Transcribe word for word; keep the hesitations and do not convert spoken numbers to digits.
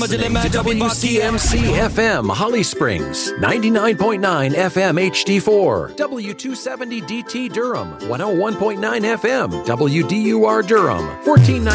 W C M C F M Holly Springs, ninety-nine point nine F M H D four, W two seventy D T Durham, one oh one point nine F M W D U R Durham, fourteen ninety